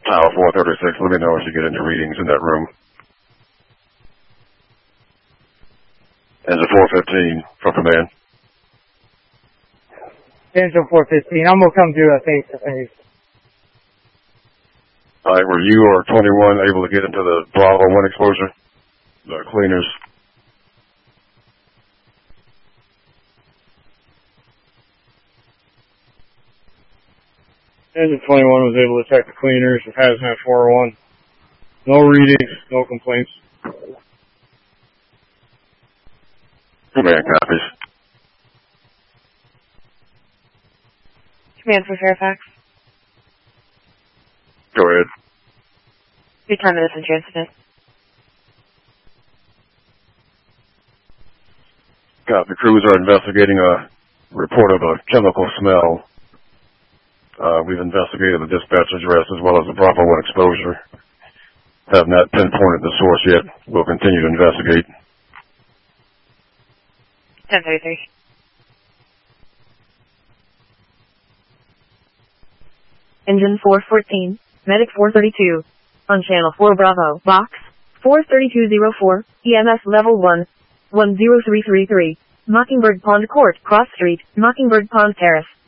Tower 436, let me know if you get any readings in that room. Engine 415 from command. Engine 415, I'm going to come do a face-to-face. Alright, were you or 21 able to get into the Bravo 1 exposure? The cleaners. Engine 21 was able to check the cleaners of Hazmat 401. No readings, no complaints. Command copies. Command for Fairfax. Go ahead. Your time minutes in transit. Copy. Crews are investigating a report of a chemical smell. We've investigated the dispatch address as well as the Bravo 1 exposure. Have not pinpointed the source yet. We'll continue to investigate. 10:33. Engine 414, Medic 432. On Channel 4 Bravo, Box 43204, EMS Level 1, 10333. Mockingbird Pond Court, Cross Street, Mockingbird Pond Terrace.